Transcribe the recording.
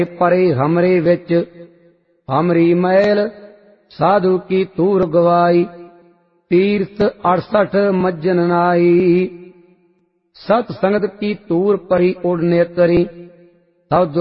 परे हमरे विच हमरी मैल साधु की तूर गवाई तीर्थ 68 मज्जन नाई सत संगत की तूर परी उड़ने तरी तब